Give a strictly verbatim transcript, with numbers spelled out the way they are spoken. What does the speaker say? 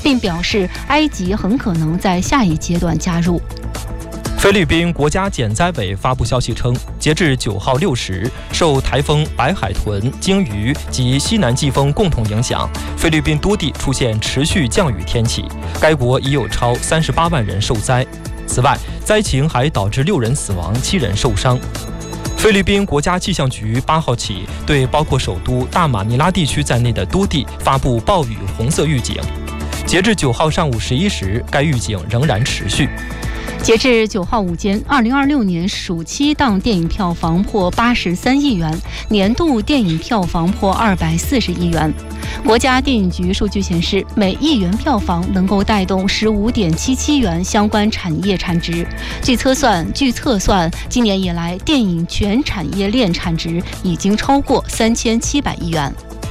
并表示埃及很可能在下一阶段加入。 菲律宾国家减灾委发布消息称，截至九号六时，受台风白海豚、鲸鱼及西南季风共同影响，菲律宾多地出现持续降雨天气，该国已有超三十八万人受灾。此外，灾情还导致六人死亡、七人受伤。菲律宾国家气象局八号起对包括首都大马尼拉地区在内的多地发布暴雨红色预警。截至九号上午十一时，该预警仍然持续。 截至九号午间，二零二六年暑期档电影票房破八十三亿元，年度电影票房破二百四十亿元。国家电影局数据显示，每亿元票房能够带动十五点七七元相关产业产值。据测算，据测算，今年以来电影全产业链产值已经超过三千七百亿元。